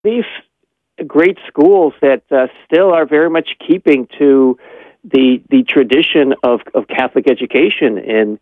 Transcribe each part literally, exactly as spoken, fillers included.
these great schools that uh, still are very much keeping to the the tradition of, of Catholic education and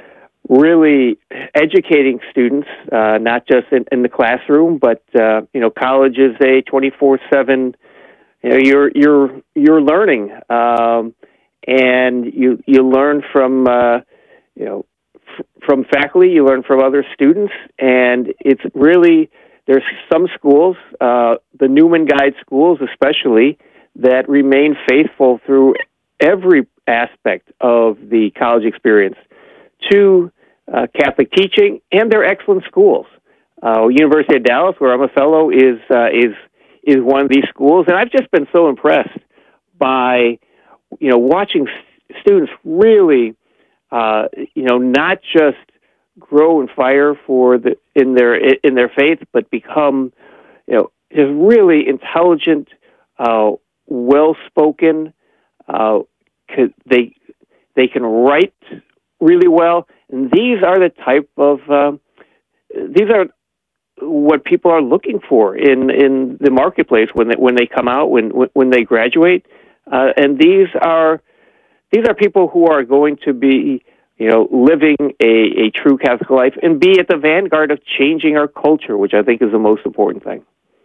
really educating students, uh, not just in, in the classroom, but uh, you know, college is a twenty-four seven. You know, you're you're you're learning, um, and you you learn from uh, you know f- from faculty, you learn from other students, and it's really there's some schools, uh, the Newman Guide schools especially, that remain faithful through every aspect of the college experience to uh, Catholic teaching, and they're excellent schools. Uh, University of Dallas, where I'm a fellow, is uh, is is one of these schools, and I've just been so impressed by you know watching s- students really uh, you know not just grow and fire for the in their in their faith, but become you know just really intelligent, uh, well spoken. Uh, they they can write really well, and these are the type of um, these are what people are looking for in, in the marketplace when they, when they come out when when they graduate, uh, and these are these are people who are going to be you know living a, a true Catholic life and be at the vanguard of changing our culture, which I think is the most important thing.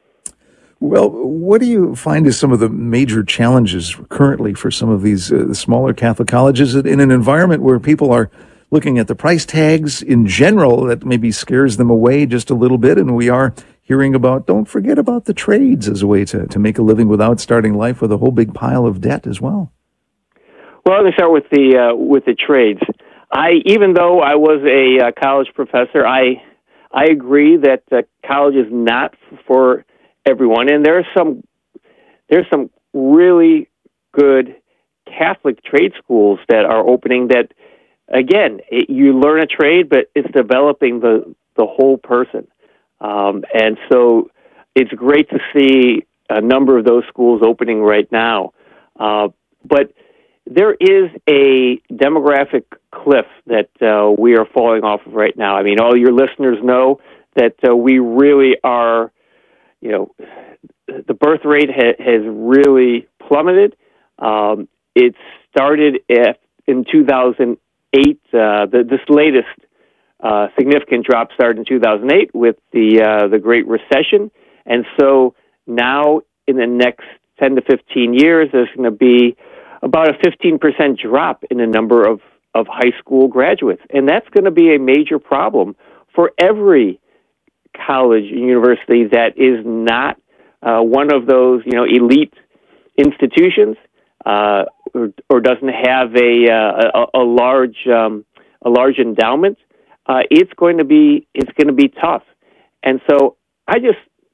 Well, what do you find is some of the major challenges currently for some of these uh, smaller Catholic colleges in an environment where people are looking at the price tags in general that maybe scares them away just a little bit, and we are hearing about, don't forget about the trades as a way to, to make a living without starting life with a whole big pile of debt as well? Well, let me start with the uh, with the trades. I even though I was a uh, college professor, I I agree that uh, college is not for everyone, and there's some there's some really good Catholic trade schools that are opening. That again, it, you learn a trade, but it's developing the the whole person, um, and so it's great to see a number of those schools opening right now. Uh, but there is a demographic cliff that uh, we are falling off of right now. I mean, all your listeners know that uh, we really are, you know, the birth rate ha- has really plummeted. Um, it started at, in two thousand eight. Uh, the, this latest uh, significant drop started in two thousand eight with the uh, the Great Recession, and so now in the next ten to fifteen years, there's going to be about a fifteen percent drop in the number of, of high school graduates, and that's going to be a major problem for every college and university that is not uh, one of those, you know, elite institutions, uh, or, or doesn't have a uh, a, a large um, a large endowment. Uh, it's going to be it's going to be tough, and so I just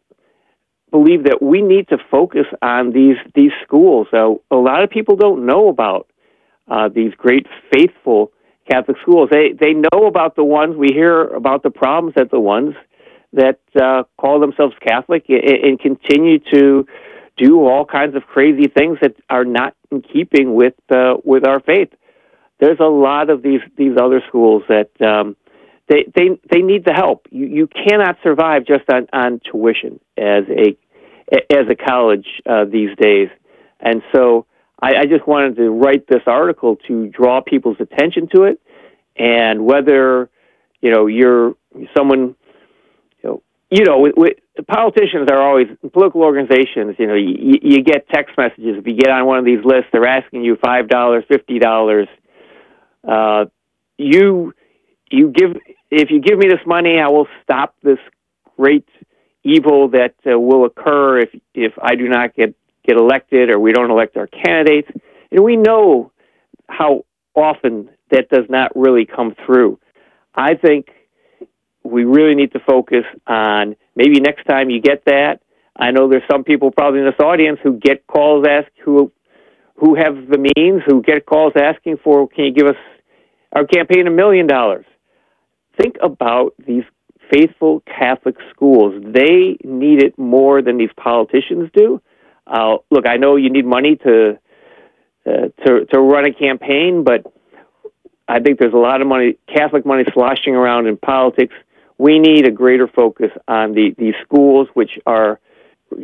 believe that we need to focus on these these schools. So a lot of people don't know about uh, these great faithful Catholic schools. They they know about the ones we hear about the problems that the ones that uh, call themselves Catholic and, and continue to do all kinds of crazy things that are not in keeping with uh, with our faith. There's a lot of these these other schools that um, they they they need the help. You you cannot survive just on, on tuition as a as a college uh, these days, and so I, I just wanted to write this article to draw people's attention to it. And whether you know you're someone, you know, you know, with, with, politicians are always political organizations. You know, you, you get text messages if you get on one of these lists. They're asking you five dollars, fifty dollars. Uh, you you give if you give me this money, I will stop this great evil that uh, will occur if if I do not get, get elected or we don't elect our candidates. And we know how often that does not really come through. I think we really need to focus on maybe next time you get that. I know there's some people probably in this audience who get calls ask who who have the means, who get calls asking for, can you give us our campaign a million dollars? Think about these faithful Catholic schools. They need it more than these politicians do. Uh, look, I know you need money to, uh, to to run a campaign, but I think there's a lot of money, Catholic money, sloshing around in politics. We need a greater focus on the, these schools, which are